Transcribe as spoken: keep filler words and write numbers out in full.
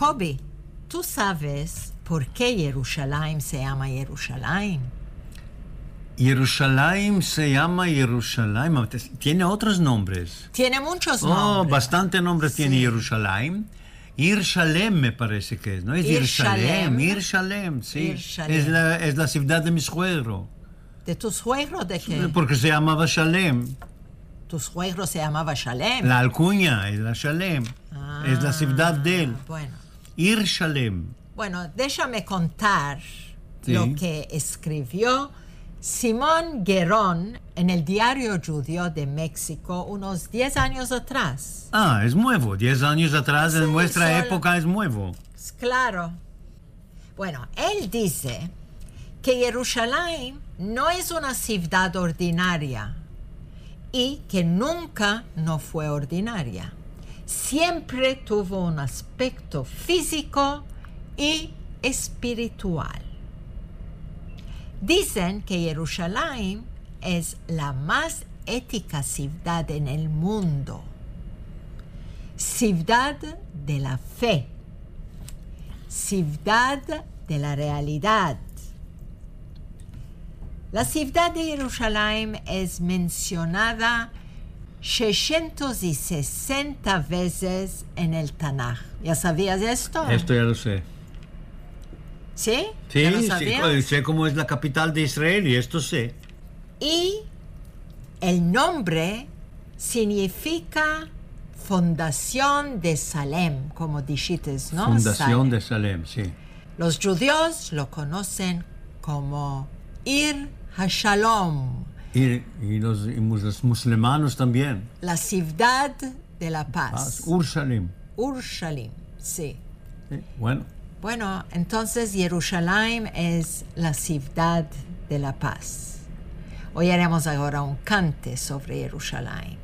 Jacobi, ¿tú sabes por qué Jerusalén se llama Jerusalén? Jerusalén se llama Jerusalén. Tiene otros nombres. Tiene muchos Oh, nombres. bastante nombres Sí. tiene Jerusalén. Jerusalén me parece que es, ¿no? Es Jerusalén. Jerusalén, sí. Jerusalén. Es la, es la ciudad de mi suegro. ¿De tu suegro de qué? Porque se llamaba Shalem. Tu suegro se llamaba Shalem. La alcuña es la Shalem. Ah, es la ciudad de él. Bueno, Jerusalén. bueno, déjame contar Sí. lo que escribió Simón Guerón en el Diario Judío de México unos diez años atrás. Ah, es nuevo. Diez años atrás, Sí, en nuestra solo- época, es nuevo. Claro. Bueno, él dice que Jerusalén no es una ciudad ordinaria y que nunca no fue ordinaria. Siempre tuvo un aspecto físico y espiritual. Dicen que Jerusalén es la más ética ciudad en el mundo. Ciudad de la fe. Ciudad de la realidad. La ciudad de Jerusalén es mencionada seiscientas sesenta veces en el Tanaj. ¿Ya sabías esto? Esto ya lo sé. ¿Sí? Sí, ¿Ya lo sí, sabías? sé cómo es la capital de Israel y esto sé. Y el nombre significa Fundación de Salem, como dijiste, ¿no? Fundación Salem. de Salem, sí. Los judíos lo conocen como Ir HaShalom, Y, y, los, y los musulmanos también. la ciudad de la paz. Paz, Ursalim. Urshalim, sí. Sí, bueno, Bueno, entonces Jerusalén es la ciudad de la paz. Oiremos ahora un cante sobre Jerusalén.